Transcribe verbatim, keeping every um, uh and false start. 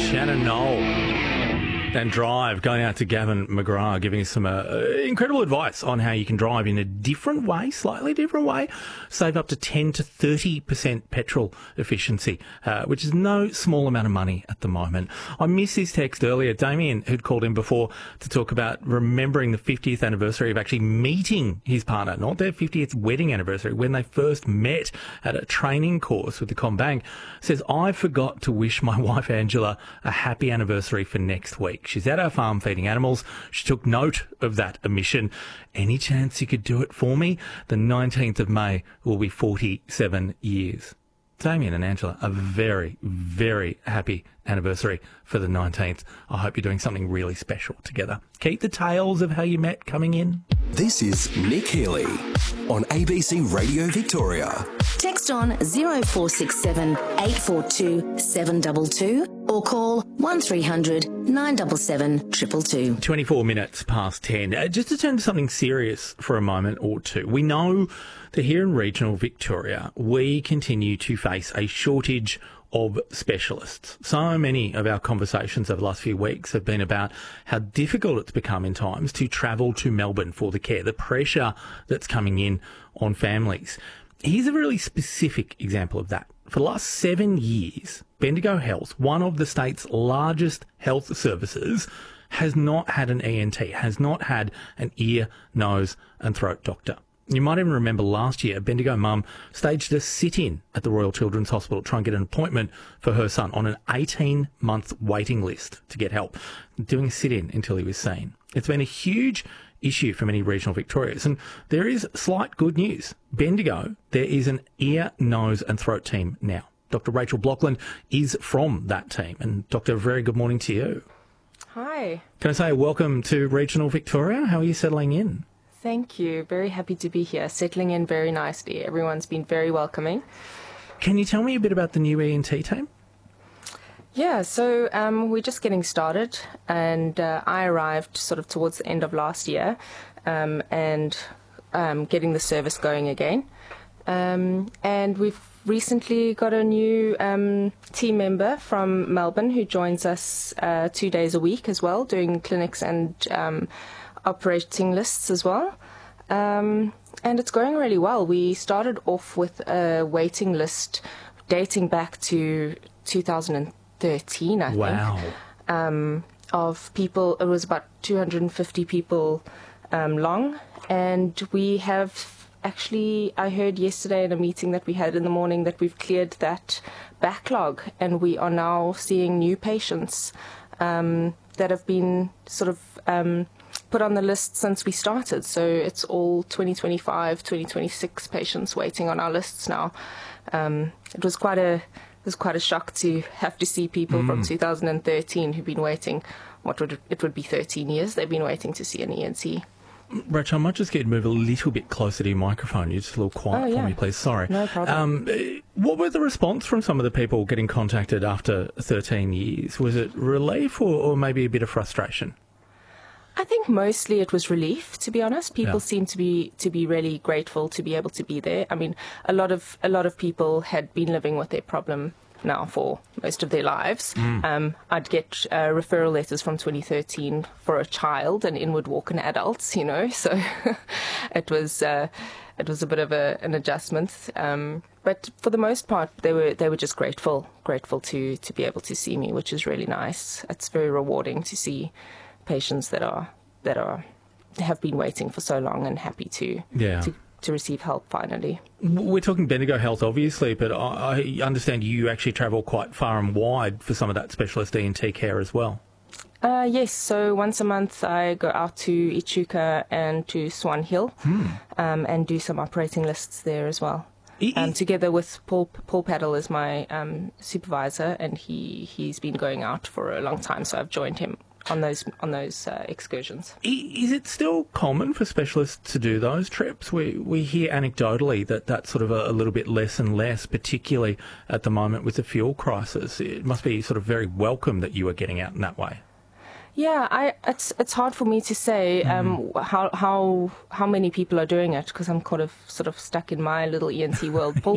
Shannon Knoll. And Drive, going out to Gavin McGrath, giving us some uh, incredible advice on how you can drive in a different way, slightly different way, save up to ten to thirty percent petrol efficiency, uh, which is no small amount of money at the moment. I missed his text earlier. Damien, who'd called in before to talk about remembering the fiftieth anniversary of actually meeting his partner, not their fiftieth wedding anniversary, when they first met at a training course with the CommBank, says, I forgot to wish my wife Angela a happy anniversary for next week. She's at our farm feeding animals. She took note of that omission. Any chance you could do it for me? The nineteenth of May will be forty-seven years. Damien and Angela, a very, very happy anniversary for the nineteenth. I hope you're doing something really special together. Keep the tales of how you met coming in. This is Nick Healy on A B C Radio Victoria. Text on zero four six seven eight four two seven two two or call one three hundred nine seven seven two two two. twenty-four minutes past ten. Uh, just to turn to something serious for a moment or two. We know that here in regional Victoria, we continue to face a shortage of specialists. So many of our conversations over the last few weeks have been about how difficult it's become in times to travel to Melbourne for the care, the pressure that's coming in on families. Here's a really specific example of that. For the last seven years, Bendigo Health, one of the state's largest health services, has not had an E N T, has not had an ear, nose and throat doctor. You might even remember last year, a Bendigo mum staged a sit-in at the Royal Children's Hospital to try and get an appointment for her son on an eighteen-month waiting list to get help, doing a sit-in until he was seen. It's been a huge issue for many regional Victorians, and there is slight good news. Bendigo, there is an ear, nose and throat team now. Doctor Rachel Blockland is from that team. And Doctor, a very good morning to you. Hi. Can I say welcome to regional Victoria? How are you settling in? Thank you. Very happy to be here, settling in very nicely. Everyone's been very welcoming. Can you tell me a bit about the new E N T team? Yeah, so um, we're just getting started, and uh, I arrived sort of towards the end of last year um, and um, getting the service going again. Um, and we've recently got a new um, team member from Melbourne who joins us uh, two days a week as well, doing clinics and um, operating lists as well. Um, and it's going really well. We started off with a waiting list dating back to two thousand thirteen, I wow. think, um, of people. It was about two hundred fifty people um, long. And we have actually, I heard yesterday in a meeting that we had in the morning that we've cleared that backlog, and we are now seeing new patients um, that have been sort of um, put on the list since we started. So it's all twenty twenty-five, twenty twenty-six patients waiting on our lists now. Um, it was quite a it was quite a shock to have to see people mm. from two thousand thirteen who've been waiting. What would it, it would be thirteen years they've been waiting to see an E N T. Rach, I might just get you to move a little bit closer to your microphone. You're just a little quiet oh, yeah. for me, please. Sorry. No problem. Um, what was the response from some of the people getting contacted after thirteen years? Was it relief or, or maybe a bit of frustration? I think mostly it was relief, to be honest. People Yeah. seem to be to be really grateful to be able to be there. I mean, a lot of a lot of people had been living with their problem now for most of their lives. Mm. Um, I'd get uh, referral letters from twenty thirteen for a child and inward walk in adults, you know. So it was uh, it was a bit of a, an adjustment. Um, but for the most part, they were they were just grateful, grateful to to be able to see me, which is really nice. It's very rewarding to see patients that are that are have been waiting for so long and happy to Yeah. to, to receive help finally. We're talking Bendigo Health, obviously, but I, I understand you actually travel quite far and wide for some of that specialist E N T care as well. Uh, yes, so once a month I go out to Echuca and to Swan Hill Hmm. um, and do some operating lists there as well. I- I- Um, together with Paul Paul Paddle is my um, supervisor, and he, he's been going out for a long time, so I've joined him on those on those uh, excursions. Is it still common for specialists to do those trips? We we hear anecdotally that that's sort of a, a little bit less and less, particularly at the moment with the fuel crisis. It must be sort of very welcome that you are getting out in that way. Yeah, I it's it's hard for me to say um, how how how many people are doing it, because I'm kind of sort of stuck in my little E N T world. Paul